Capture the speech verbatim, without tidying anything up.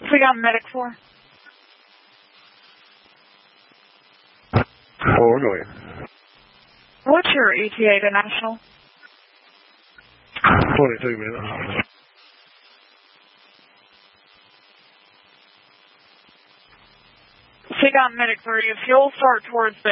We got medic for. Oh, we're going. What's your E T A to National? twenty-two minutes. We got medic three. If you'll start towards the